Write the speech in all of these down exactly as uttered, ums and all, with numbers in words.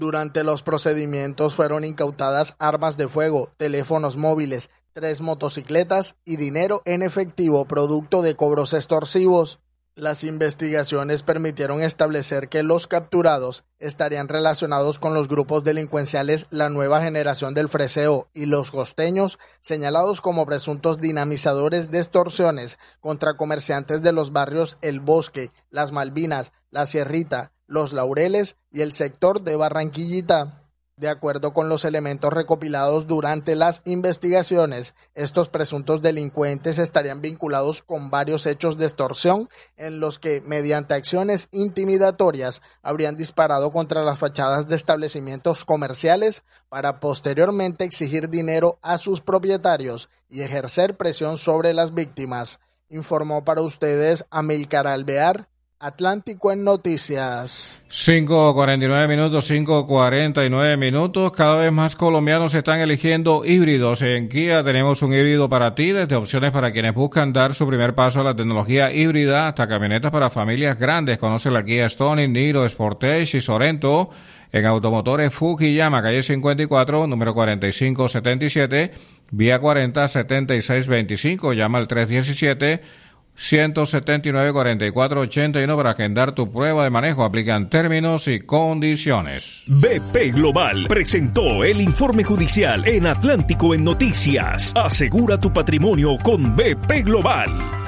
Durante los procedimientos fueron incautadas armas de fuego, teléfonos móviles, tres motocicletas y dinero en efectivo producto de cobros extorsivos. Las investigaciones permitieron establecer que los capturados estarían relacionados con los grupos delincuenciales La Nueva Generación del Freseo y Los Costeños, señalados como presuntos dinamizadores de extorsiones contra comerciantes de los barrios El Bosque, Las Malvinas, La Sierrita, Los Laureles y el sector de Barranquillita. De acuerdo con los elementos recopilados durante las investigaciones, estos presuntos delincuentes estarían vinculados con varios hechos de extorsión en los que, mediante acciones intimidatorias, habrían disparado contra las fachadas de establecimientos comerciales para posteriormente exigir dinero a sus propietarios y ejercer presión sobre las víctimas. Informó para ustedes Amílcar Alvear, Atlántico en Noticias. cinco cuarenta y nueve minutos, cinco cuarenta y nueve minutos. Cada vez más colombianos están eligiendo híbridos. En Kia tenemos un híbrido para ti, desde opciones para quienes buscan dar su primer paso a la tecnología híbrida hasta camionetas para familias grandes. Conoce la Kia Stonic, Niro, Sportage y Sorento en Automotores Fukuyama, calle cincuenta y cuatro, número cuarenta y cinco setenta y siete, vía cuarenta setenta y seis veinticinco. Llama al tres diecisiete, ciento setenta y nueve, cuarenta y cuatro ochenta y uno para agendar tu prueba de manejo. Aplican términos y condiciones. B P Global presentó el informe judicial en Atlántico en Noticias. Asegura tu patrimonio con B P Global.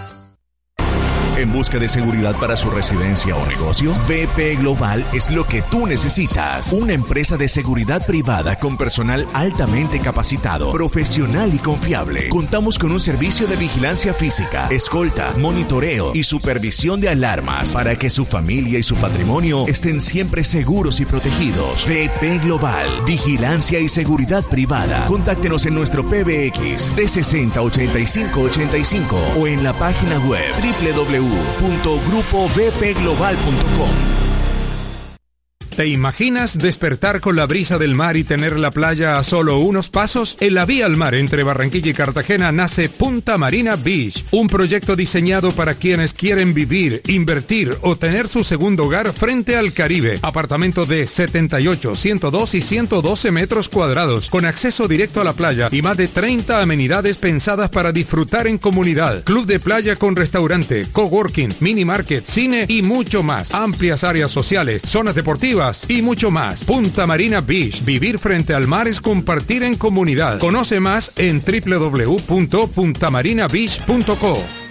¿En busca de seguridad para su residencia o negocio? B P Global es lo que tú necesitas. Una empresa de seguridad privada con personal altamente capacitado, profesional y confiable. Contamos con un servicio de vigilancia física, escolta, monitoreo y supervisión de alarmas para que su familia y su patrimonio estén siempre seguros y protegidos. B P Global, vigilancia y seguridad privada. Contáctenos en nuestro P B X trescientos sesenta, ochenta y cinco ochenta y cinco o en la página web doble u doble u doble u punto grupo b p global punto com. ¿Te imaginas despertar con la brisa del mar y tener la playa a solo unos pasos? En la vía al mar entre Barranquilla y Cartagena nace Punta Marina Beach, un proyecto diseñado para quienes quieren vivir, invertir o tener su segundo hogar frente al Caribe. Apartamento de setenta y ocho, ciento dos y ciento doce metros cuadrados, con acceso directo a la playa y más de treinta amenidades pensadas para disfrutar en comunidad. Club de playa con restaurante, coworking, mini market, cine y mucho más. Amplias áreas sociales, zonas deportivas y mucho más. Punta Marina Beach. Vivir frente al mar es compartir en comunidad. Conoce más en doble u doble u doble u punto punta marina beach punto co.